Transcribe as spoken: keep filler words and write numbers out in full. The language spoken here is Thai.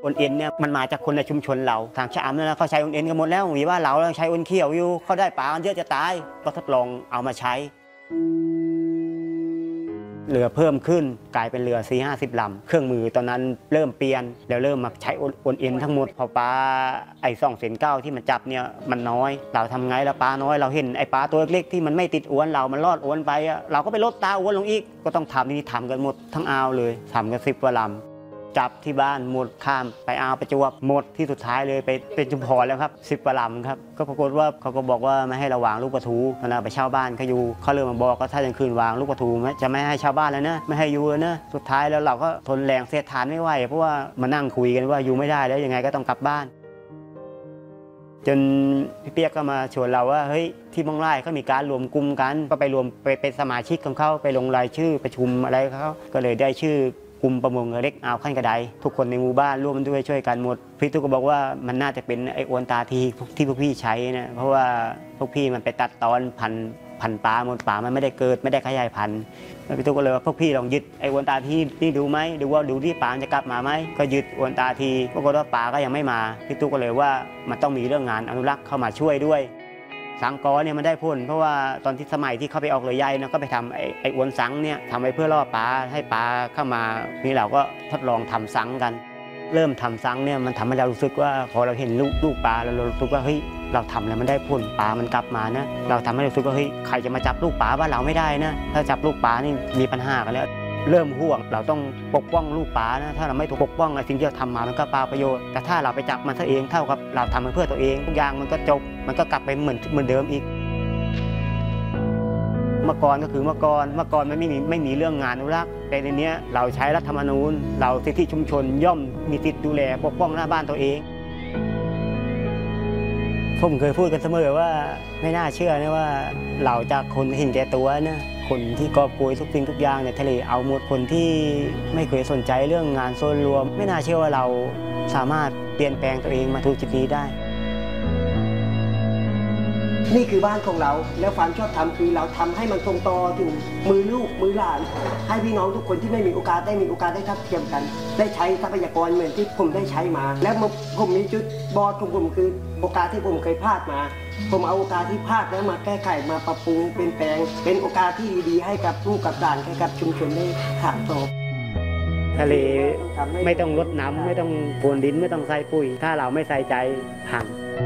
อนเอ็นเนี่ยมันมาจากคนในชุมชนเราทางชะอำเนี่ยเขาใช้อนเอ็นกันหมดแล้วมีว่าเราใช้อนเขียวอยู่เขาได้ปลาเยอะจะตายก็ทดลองเอามาใช้เรือเพิ่มขึ้นกลายเป็นเรือ สี่ห้าสิบ ลำเครื่องมือตอนนั้นเริ่มเปลี่ยนแล้วเริ่มมาใช้อนเอ็นทั้งหมดพอปลาไอ้สองเซนเก้าที่มันจับเนี่ยมันน้อยเราทำไงแล้วปลาน้อยเราเห็นไอ้ปลาตัวเล็กๆที่มันไม่ติดอวนเรามันรอดอวนไปเราก็ไปลดตาอวนลงอีกก็ต้องทำนี่ทำกันหมดทั้งอ่าวเลยทำกันสิบกว่าลำจับที่บ้านหมดข้ามไปอ่าวประจวบหมดที่สุดท้ายเลยไปเป็นชุมพรแล้วครับสิบกว่าลำครับก็ปรากฏว่าเขาก็บอกว่าไม่ให้เราวางลูกปลาทูตอนนั้นไปเช่าบ้านเขาอยู่เขาเลยมาบอกก็ถ้ายังคืนวางลูกปลาทูจะไม่ให้ชาวบ้านแล้วนะไม่ให้อยู่นะสุดท้ายแล้วเราก็ทนแรงเสียดทานไม่ไหวเพราะว่ามานั่งคุยกันว่าอยู่ไม่ได้แล้วยังไงก็ต้องกลับบ้านจนพี่เปียกก็มาชวนเราว่าเฮ้ยที่บางไร่เขามีการรวมกลุ่มกันก็ไปรวมไปเป็นสมาชิกของเขาไปลงรายชื่อประชุมอะไรเขาก็เลยได้ชื่อกลุ่มประมงเล็กอ่าวขั้นกระไดทุกคนในหมู่บ้านร่วมด้วยช่วยกันหมดพี่ตุ๊กก็บอกว่ามันน่าจะเป็นไอ้อวนตาทีที่พวกพี่ใช้นะเพราะว่าพวกพี่มันไปตัดตอนพันพันปลาหมดปลามันไม่ได้เกิดไม่ได้ขยายพันธุ์พี่ตุ๊กก็เลยว่าพวกพี่ลองยึดไอ้อวนตาทีนี่ดูไหมดูว่าดูที่ปลาจะกลับมาไหมก็ยึดอวนตาทีปรากฏว่าปลาก็ยังไม่มาพี่ตุ๊กก็เลยว่ามันต้องมีเรื่องงานอนุรักษ์เข้ามาช่วยด้วยสังกอเนี่ยมันได้ผลเพราะว่าตอนที่สมัยที่เขาไปออกเรือใหญ่นะก็ไปทำไอ้ไอ้อวนสังเนี่ยทำไปเพื่อล่อปลาให้ปลาเข้ามานี่เราก็ทดลองทำสังกันเริ่มทำสังเนี่ยมันทำให้เรารู้สึกว่าพอเราเห็นลูกลูกปลาเรารู้สึกว่าเฮ้ยเราทำแล้วมันได้ผลปลามันกลับมานะเราทำให้เรารู้สึกว่าเฮ้ยใครจะมาจับลูกปลาบ้านเราไม่ได้นะถ้าจับลูกปลานี่มีปัญหากันแล้วเริ่มห่วงเราต้องปกป้องลูกปลานะถ้าเราไม่ปกป้องสิ่งที่เราทำมามันก็เปล่าประโยชน์แต่ถ้าเราไปจับมันซะเองเท่ากับเราทำมันเพื่อตัวเองทุกอย่างมันก็จบมันก็กลับไปเหมือนเหมือนเดิมอีกเมื่อก่อนก็คือเมื่อก่อนเมื่อก่อนมันไม่มีไม่มีเรื่องงานอนุรักษ์แต่ในนี้เราใช้รัฐธรรมนูญเราสิทธิชุมชนย่อมมีสิทธิดูแลปกป้องหน้าบ้านตัวเองผมเคยพูดกันเสมอว่าไม่น่าเชื่อนะว่าเราจากคนเห็นแก่ตัวนะคนที่กอบโกยทุกสิ่งทุกอย่างในทะเลเอาหมดคนที่ไม่เคยสนใจเรื่องงานส่วนรวมไม่น่าเชื่อว่าเราสามารถเปลี่ยนแปลงตัวเองมาถูกจุดนี้ได้นี่คือบ้านของเราแล้วความชอบธรรมคือเราทำให้มันทรงต่อถึงมือลูกมือหลานให้พี่น้องทุกคนที่ไม่มีโอกาสได้มีโอกาสได้ทับเทียมกันได้ใช้ทรัพยากรเหมือนที่ผมได้ใช้มาและผมมีจุดบอดของผมคือโอกาสที่ผมเคยพลาดมาผมเอาโอกาสที่พลาดแล้วมาแก้ไขมาปรับปรุงเปลี่ยนแปลงเป็นโอกาสที่ดีๆให้กับลูกกับหลานให้กับชุมชนได้ถามตอบทะเลไม่ต้องรดน้ำไม่ต้องโพรวนดินไม่ต้องใส่ปุ๋ยถ้าเราไม่ใส่ใจพัง